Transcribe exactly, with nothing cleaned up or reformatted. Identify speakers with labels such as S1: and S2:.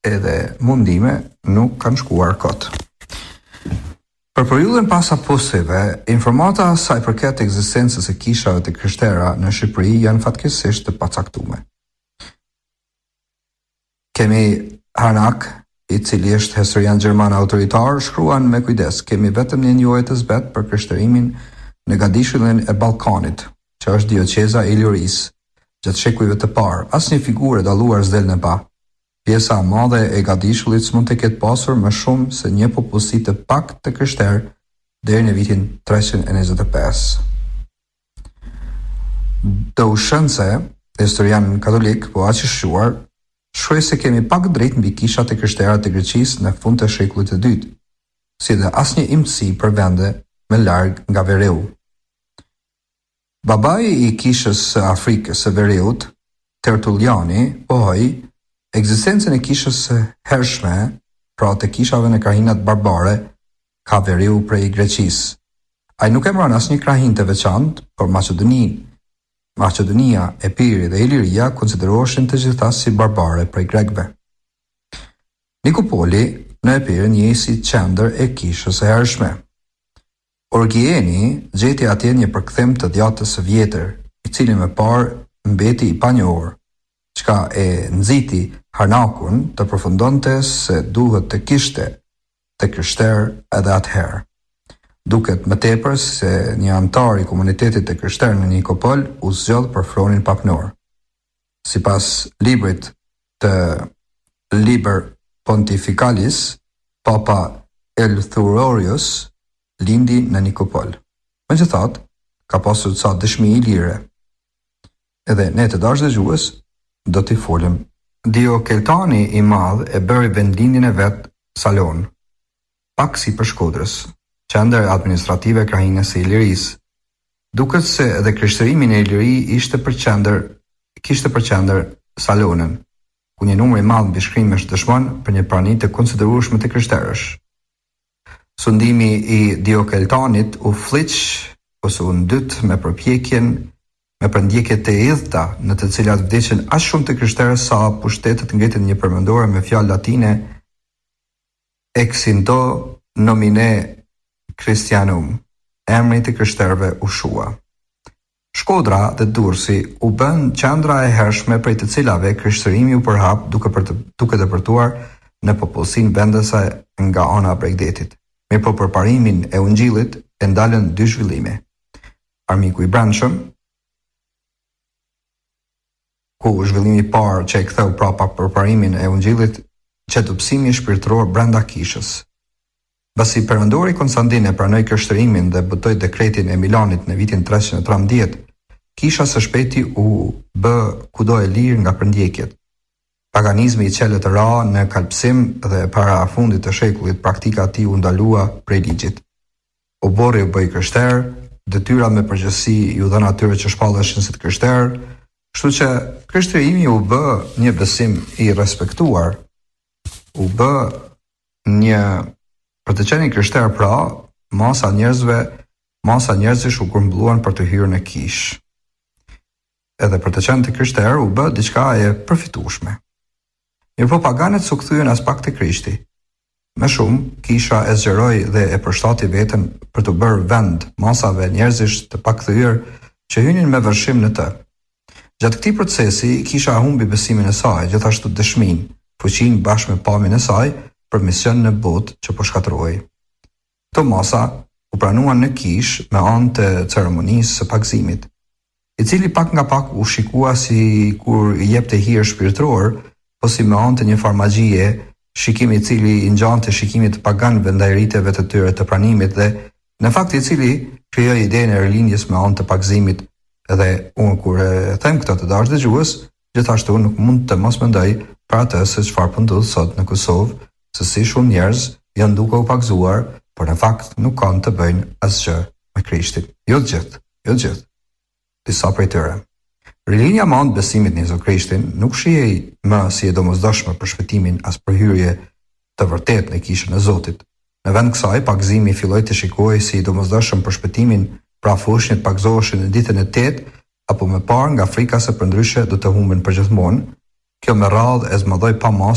S1: edhe mundime nuk kanë shkuar kot. Për periudhën pas apostujve, informata sa i përket ekzistencës së kishave të krishterë në Shqipëri janë fatkeqësisht të pacaktuara. Kemi Harnack, i cili është historian gjerman autoritar, shkruan me kujdes: kemi vetëm një njohje të zbet për krishterimin në Gadishullin e Ballkanit, që është dioqeza e Ilirisë. Gjatë shekujve të parë, asnjë figurë e dalluar s'del në pa. Pjesa e madhe e Gadishullit s'mund të ketë pasur më shumë se një popullsi të pak të krishterë deri në vitin treqind e njëzet e pesë. Doushënse, historian katolik, po aq i shquar, shkruaj se kemi pak drejt mbi kishat e krishterë të Greqisë në fund të shekullit të dytë, si dhe asnjë imtësi për vende më larg nga Vereu. Babai i kishës së Afrikës së Vereut, Tertulliani, pohoi ekzistencën e kishës së hershme, pra të kishave në krahinat barbare, ka Vereu prej Greqisë. Ai nuk emëron asnjë krahin të veçantë, por Maqedoninë, Maqedonia, Epiri dhe Iliria konsideroheshin të gjitha si barbare prej grekëve. Nikopoli në Epir njihej si qendër e kishës së hershme. Orgieni gjeti atje një përkthim të djatës së vjetër, i cili më parë mbeti i panjohur, çka e nxiti Harnakun të përfundonte se duhet të kishte të krishterë edhe atëherë. Duket më tepër se një antar i komunitetit të krishterë në Nikopol u zgjodh për fronin papnor. Sipas librit të Liber Pontificalis, Papa Eleutherios lindi në Nikopol. Megjithatë, ka pasur ca dëshmi i lire. Edhe ne të dashur dëgjues do t'i folëm. Diokeltani i madh e bëri vendlindjen e vet Salon, pak si për Shkodrës, qendër administrative e krahinës së Ilirisë. Duket se edhe krishtërimi në Iliri ishte për qendër, kishte për qendër Salonën, ku një numër i madh mbi shkrimesh dëshmon për një prani të konsiderueshme të krishterësh. Sundimi i Diokeltanit u fliq ose u ndyt me përpjekjen me përndjekje të idhta në të cilat vdeqën aq shumë të krishterë sa pushtetet ngritin një përmendore me fjalë latine ex indo nomine Christianum, emri të krishterëve u shua. Shkodra dhe Durrësi u bën qendra e hershme prej të cilave krishtërimi u përhap duke për të, duke depërtuar në popullsinë vendese nga ana e Bregdetit. Me po përparimin e ungjillit e ndalën dy zhvillime. Armiku i brendshëm, ku zhvillimi i parë që e ktheu prapa përparimin e ungjillit, qetësimi shpirtëror brenda kishës. Pasi perëndori Konstantin e pranoi krishtërimin dhe botoi dekretin e Milanit në vitin treqind e trembëdhjetë, kisha së shpejti u bë kudo e lirë nga përndjekjet. Paganizmi i qelet të ra në kalpsim dhe para fundit të shekullit praktika e tij u ndalua prej ligjit. Oborri u bë krishterë, detyra me përgjegjësi ju dhënë atyre që shpalleshin si të krishterë, kështu që krishtërimi u bë një besim i respektuar, u bë një për të qenë krishterë pra, masa njerëzve, masa njerëzish u grumbulluan për të hyrë në kishë. Edhe për të qenë të krishterë u bë diçka e përfitueshme. Mirë po paganët su kthyen as pak të Krishti. Më shumë, kisha e zgjeroi dhe e përshtati veten për të bërë vend masave njerëzish të pakthyer që hynin me vërshim në të. Gjatë këtij procesi, kisha humbi besimin e saj, gjithashtu dëshminë, fuqinë bashkë me pamjen e saj për mision në botë që po shkatërrohej. Këto masa u pranuan në kishë me anë të ceremonisë së pagëzimit, i cili pak nga pak u shikua si kur i jepte hir shpirtëror, po si me anë të një farmagjie, shikimi i cili i ngjante shikimin të paganëve ndaj riteve të tyre të pranimit dhe në fakt i cili krijoi idenë e rilindjes me anë të pagëzimit. Edhe unë kur e them këtë të dashur dëgjues, gjithashtu nuk mund të mos mendoj për atë se çfarë po ndodh sot në Kosovë, se si shumë njerëz janë duke u pagëzuar, por në fakt nuk kanë të bëjnë asgjë me Krishtin. Jo të gjithë, jo të gjithë. Disa prej tyre. Rilinja me anë besimit në Jezu Krishtin nuk shihej më si e domosdoshme për shpëtimin as për hyrje të vërtetë në kishën e Zotit. Në vend kësaj, pagëzimi filloi të shikohej si i domosdoshëm për shpëtimin, pra fushnjët pagëzoheshin në ditën e tetë apo më parë nga frika se përndryshe do të humben përgjithmonë. Kjo me radhë e zmadhoi pa mas